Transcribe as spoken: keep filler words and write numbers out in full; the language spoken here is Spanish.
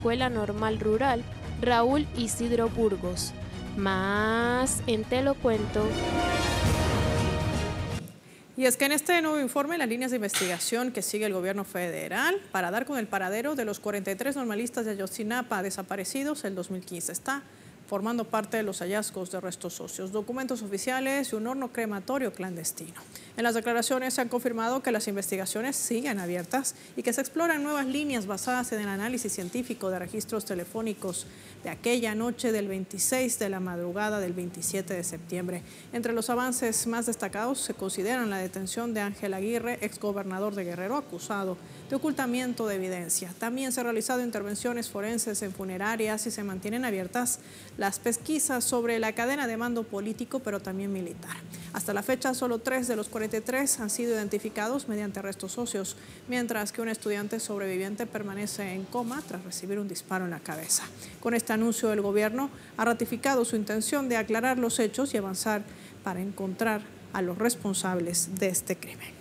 Escuela Normal Rural Raúl Isidro Burgos. Más en Te lo cuento. Y es que en este nuevo informe, las líneas de investigación que sigue el gobierno federal para dar con el paradero de los cuarenta y tres normalistas de Ayotzinapa desaparecidos el dos mil quince está formando parte de los hallazgos de restos óseos, documentos oficiales y un horno crematorio clandestino. En las declaraciones se han confirmado que las investigaciones siguen abiertas y que se exploran nuevas líneas basadas en el análisis científico de registros telefónicos de aquella noche del veintiséis de la madrugada del veintisiete de septiembre. Entre los avances más destacados se consideran la detención de Ángel Aguirre, exgobernador de Guerrero, acusado de ocultamiento de evidencia. También se han realizado intervenciones forenses en funerarias y se mantienen abiertas las pesquisas sobre la cadena de mando político, pero también militar. Hasta la fecha, solo tres de los cuarenta y tres han sido identificados mediante restos óseos, mientras que un estudiante sobreviviente permanece en coma tras recibir un disparo en la cabeza. Con este anuncio, el gobierno ha ratificado su intención de aclarar los hechos y avanzar para encontrar a los responsables de este crimen.